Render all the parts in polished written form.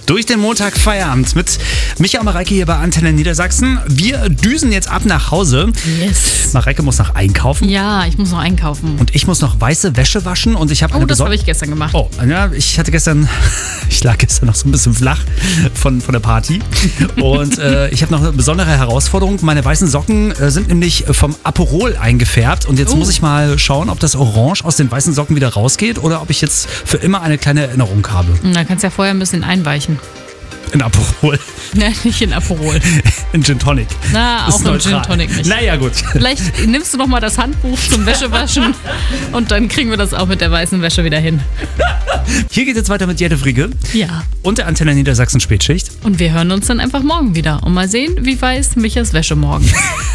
Durch den Montag Feierabend mit Micha und Mareike hier bei Antenne Niedersachsen. Wir düsen jetzt ab nach Hause. Yes. Mareike muss noch einkaufen. Ja, ich muss noch einkaufen. Und ich muss noch weiße Wäsche waschen. Und ich habe das habe ich gestern gemacht. Oh, ja, ich lag gestern noch so ein bisschen flach von der Party. Und ich habe noch eine besondere Herausforderung. Meine weißen Socken sind nämlich vom Aperol eingefärbt. Und jetzt muss ich mal schauen, ob das Orange aus den weißen Socken wieder rausgeht oder ob ich jetzt für immer eine kleine Erinnerung habe. Da kannst du ja vorher ein bisschen einweichen. In Aperol. Nein, nicht in Aperol. In Gin Tonic. Na, auch in Gin Tonic nicht. Naja, gut. Vielleicht nimmst du noch mal das Handbuch zum Wäschewaschen und dann kriegen wir das auch mit der weißen Wäsche wieder hin. Hier geht jetzt weiter mit Jette Fricke. Ja. Und der Antenne Niedersachsen Spätschicht. Und wir hören uns dann einfach morgen wieder und mal sehen, wie weiß Michas Wäsche morgen.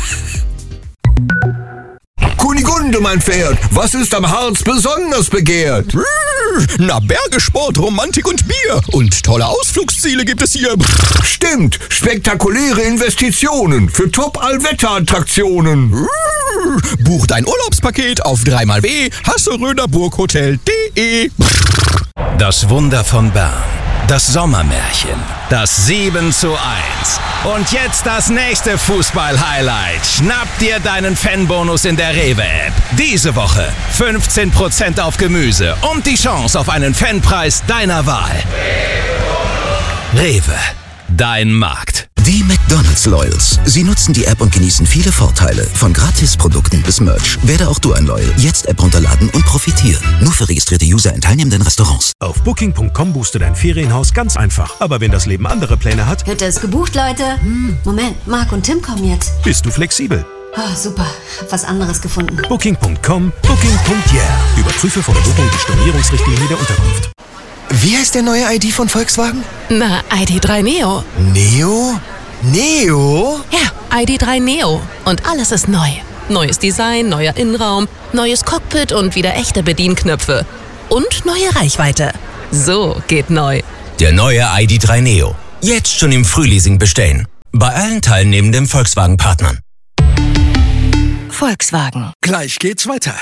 Kunigunde, mein Pferd, was ist am Harz besonders begehrt? Na, Bergesport, Romantik und Bier. Und tolle Ausflugsziele gibt es hier. Stimmt, spektakuläre Investitionen für Top-Allwetter-Attraktionen. Buch dein Urlaubspaket auf 3xw hasseröderburghotel.de. Das Wunder von Bern. Das Sommermärchen. Das 7:1. Und jetzt das nächste Fußball-Highlight. Schnapp dir deinen Fanbonus in der Rewe-App. Diese Woche 15% auf Gemüse und die Chance auf einen Fanpreis deiner Wahl. Rewe. Dein Markt. Die McDonald's Loyals. Sie nutzen die App und genießen viele Vorteile. Von Gratisprodukten bis Merch. Werde auch du ein Loyal. Jetzt App runterladen und profitieren. Nur für registrierte User in teilnehmenden Restaurants. Auf Booking.com buchst du dein Ferienhaus ganz einfach. Aber wenn das Leben andere Pläne hat, Hütte ist gebucht, Leute. Moment, Marc und Tim kommen jetzt. bist du flexibel. Oh, super, hab was anderes gefunden. Booking.com, Booking.yeah. Überprüfe vor der Buchung die Stornierungsrichtlinie der Unterkunft. Wie heißt der neue ID von Volkswagen? Na, ID.3 Neo. Neo? Neo? Ja, ID.3 Neo. Und alles ist neu. Neues Design, neuer Innenraum, neues Cockpit und wieder echte Bedienknöpfe. Und neue Reichweite. So geht neu. Der neue ID.3 Neo. Jetzt schon im Frühleasing bestellen. Bei allen teilnehmenden Volkswagen-Partnern. Volkswagen. Gleich geht's weiter.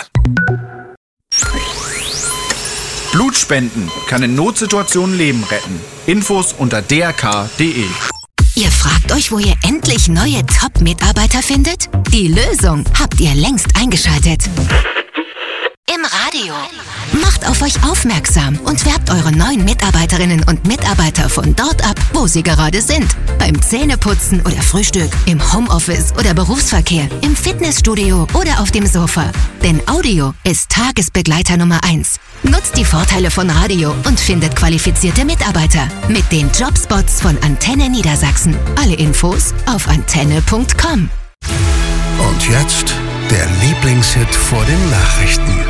Blutspenden kann in Notsituationen Leben retten. Infos unter drk.de. Ihr fragt euch, wo ihr endlich neue Top-Mitarbeiter findet? Die Lösung habt ihr längst eingeschaltet. Im Radio. Macht auf euch aufmerksam und werbt eure neuen Mitarbeiterinnen und Mitarbeiter von dort ab, wo sie gerade sind. Beim Zähneputzen oder Frühstück, im Homeoffice oder Berufsverkehr, im Fitnessstudio oder auf dem Sofa. Denn Audio ist Tagesbegleiter Nummer 1. Nutzt die Vorteile von Radio und findet qualifizierte Mitarbeiter mit den Jobspots von Antenne Niedersachsen. Alle Infos auf antenne.com. Und jetzt der Lieblingshit vor den Nachrichten.